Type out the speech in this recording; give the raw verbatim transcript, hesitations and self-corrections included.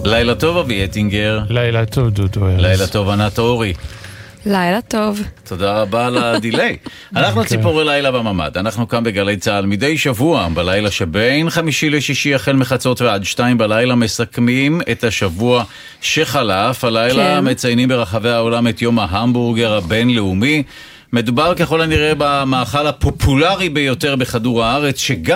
לילה טוב אבי אטינגר. לילה טוב דודו. לילה טוב ענת אורי. לילה טוב. תודה רבה על הדילי. אנחנו ציפורי לילה בממד. אנחנו כאן בגלי צהל מדי שבוע, בלילה שבין חמישי לשישי החל מחצות ועד שתיים בלילה, מסכמים את השבוע שחלף. הלילה כן. מציינים ברחבי העולם את יום ההמבורגר הבינלאומי. מדובר ככל הנראה במאכל הפופולרי ביותר בכדור הארץ, שגם